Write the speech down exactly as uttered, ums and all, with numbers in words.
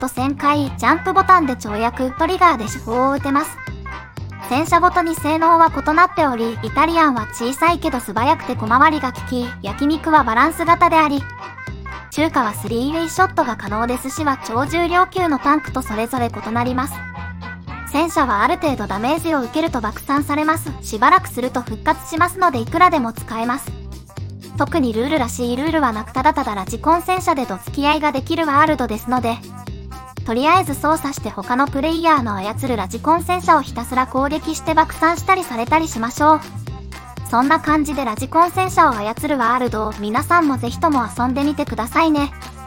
とせんかい、ジャンプボタンで跳躍、トリガーで手法を打てます。戦車ごとに性能は異なっており、イタリアンは小さいけど素早くて小回りが利き、焼肉はバランス型であり、中華はスリーウェイショットが可能で寿司は超重量級のタンクとそれぞれ異なります。戦車はある程度ダメージを受けると爆散されます。しばらくすると復活しますのでいくらでも使えます。特にルールらしいルールはなく、ただただラジコン戦車でどつき合いができるワールドですので、とりあえず操作して他のプレイヤーの操るラジコン戦車をひたすら攻撃して爆散したりされたりしましょう。そんな感じでラジコン戦車を操るワールドを皆さんもぜひとも遊んでみてくださいね。